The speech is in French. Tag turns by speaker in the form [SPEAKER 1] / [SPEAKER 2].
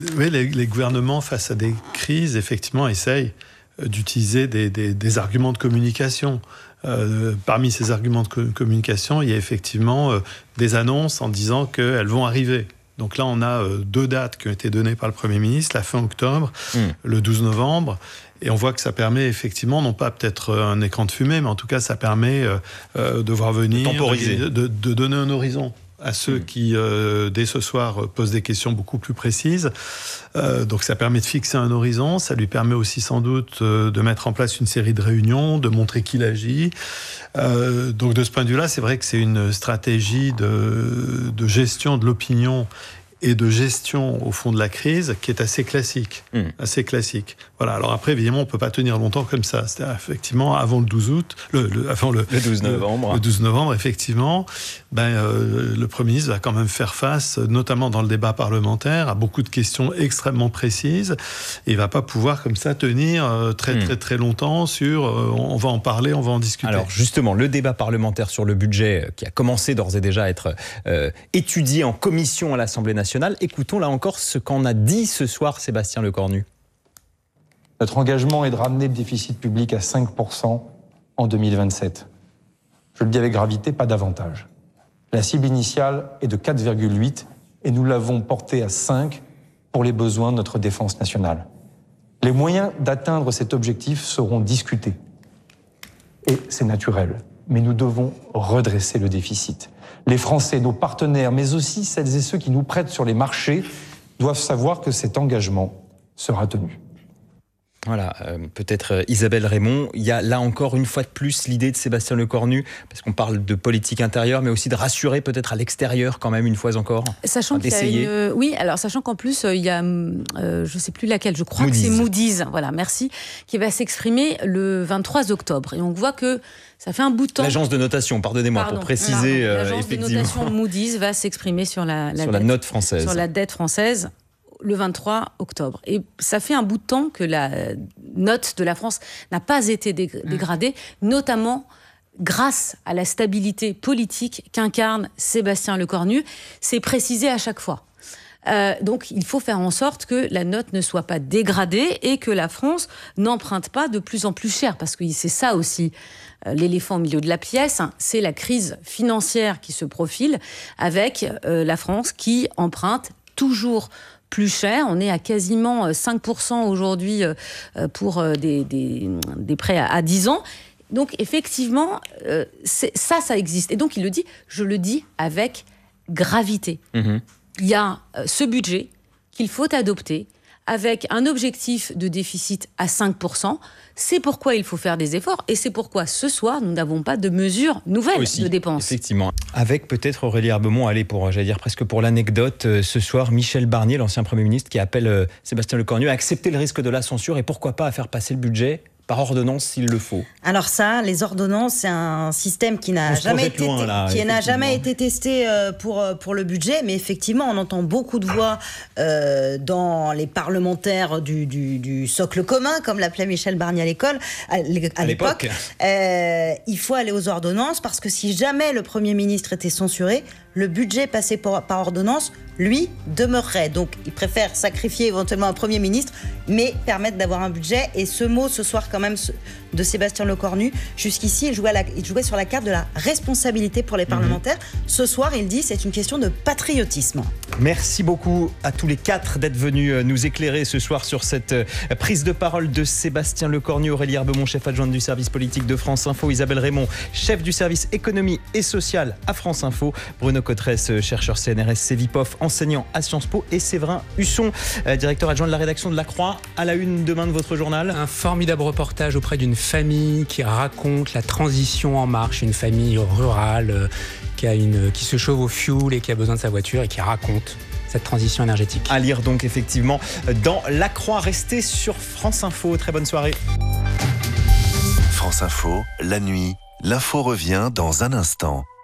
[SPEAKER 1] Oui, les gouvernements, face à des crises, effectivement, essayent d'utiliser des arguments de communication. Parmi ces arguments de communication, il y a effectivement des annonces en disant qu'elles vont arriver. Donc là, on a 2 dates qui ont été données par le Premier ministre, la fin octobre, le 12 novembre. Et on voit que ça permet effectivement, non pas peut-être un écran de fumée, mais en tout cas, ça permet de voir venir, de donner un horizon à ceux qui, dès ce soir, posent des questions beaucoup plus précises. Donc ça permet de fixer un horizon, ça lui permet aussi sans doute de mettre en place une série de réunions, de montrer qu'il agit. Donc de ce point de vue-là, c'est vrai que c'est une stratégie de gestion de l'opinion et de gestion, au fond, de la crise, qui est assez classique. Assez classique. Voilà. Alors après, évidemment, on ne peut pas tenir longtemps comme ça. C'est-à-dire, effectivement, avant le 12 août, avant le
[SPEAKER 2] 12 novembre.
[SPEAKER 1] Le 12 novembre, effectivement, le Premier ministre va quand même faire face, notamment dans le débat parlementaire, à beaucoup de questions extrêmement précises. Et il ne va pas pouvoir, comme ça, tenir très longtemps sur on va en parler, on va en discuter.
[SPEAKER 2] Alors, justement, le débat parlementaire sur le budget, qui a commencé d'ores et déjà à être étudié en commission à l'Assemblée nationale. Écoutons là encore ce qu'en a dit ce soir Sébastien Lecornu.
[SPEAKER 3] Notre engagement est de ramener le déficit public à 5% en 2027. Je le dis avec gravité, pas davantage. La cible initiale est de 4,8 et nous l'avons portée à 5 pour les besoins de notre défense nationale. Les moyens d'atteindre cet objectif seront discutés. Et c'est naturel, mais nous devons redresser le déficit. Les Français, nos partenaires, mais aussi celles et ceux qui nous prêtent sur les marchés, doivent savoir que cet engagement sera tenu.
[SPEAKER 2] Voilà, peut-être Isabelle Raymond, il y a là encore une fois de plus l'idée de Sébastien Lecornu, parce qu'on parle de politique intérieure, mais aussi de rassurer peut-être à l'extérieur quand même une fois encore.
[SPEAKER 4] Sachant qu'il y a oui, alors sachant qu'en plus il y a, je ne sais plus laquelle, je crois Moody's. Que c'est Moody's, voilà, merci, qui va s'exprimer le 23 octobre. Et on voit que ça fait un bout de temps.
[SPEAKER 2] L'agence de notation, pardonnez-moi, pour préciser.
[SPEAKER 4] L'agence de notation Moody's va s'exprimer sur la
[SPEAKER 2] note française.
[SPEAKER 4] Sur la dette française le 23 octobre. Et ça fait un bout de temps que la note de la France n'a pas été dégradée, notamment grâce à la stabilité politique qu'incarne Sébastien Lecornu. C'est précisé à chaque fois. Donc il faut faire en sorte que la note ne soit pas dégradée et que la France n'emprunte pas de plus en plus cher, parce que c'est ça aussi l'éléphant au milieu de la pièce, c'est la crise financière qui se profile avec la France qui emprunte toujours plus cher. On est à quasiment 5% aujourd'hui pour des prêts à 10 ans. Donc effectivement, ça existe. Et donc il le dit, je le dis avec gravité. Il y a ce budget qu'il faut adopter avec un objectif de déficit à 5%. C'est pourquoi il faut faire des efforts et c'est pourquoi ce soir, nous n'avons pas de mesures nouvelles de dépenses.
[SPEAKER 2] Effectivement. Avec peut-être Aurélie Herbemont, allez, presque pour l'anecdote, ce soir, Michel Barnier, l'ancien Premier ministre, qui appelle Sébastien Lecornu à accepter le risque de la censure et pourquoi pas à faire passer le budget par ordonnance s'il le faut.
[SPEAKER 5] Alors ça, les ordonnances, c'est un système qui n'a jamais été testé pour le budget, mais effectivement, on entend beaucoup de voix dans les parlementaires du socle commun, comme l'appelait Michel Barnier à l'époque. Il faut aller aux ordonnances parce que si jamais le Premier ministre était censuré, le budget passé par ordonnance, lui, demeurerait. Donc, il préfère sacrifier éventuellement un Premier ministre, mais permettre d'avoir un budget. Et ce mot, ce soir, quand même, de Sébastien Lecornu, jusqu'ici, il jouait sur la carte de la responsabilité pour les parlementaires. Ce soir, il dit, c'est une question de patriotisme.
[SPEAKER 2] Merci beaucoup à tous les 4 d'être venus nous éclairer ce soir sur cette prise de parole de Sébastien Lecornu. Aurélie Herbemont, chef adjointe du service politique de France Info. Isabelle Raymond, chef du service économie et social à France Info. Bruno Cotresse, chercheur CNRS Cevipof, enseignant à Sciences Po. Et Séverin Husson, directeur adjoint de la rédaction de La Croix. À la une demain de votre journal.
[SPEAKER 6] Un formidable reportage auprès d'une famille qui raconte la transition en marche. Une famille rurale qui se chauffe au fioul et qui a besoin de sa voiture et qui raconte cette transition énergétique.
[SPEAKER 2] À lire donc effectivement dans La Croix. Restez sur France Info. Très bonne soirée.
[SPEAKER 7] France Info, la nuit, l'info revient dans un instant.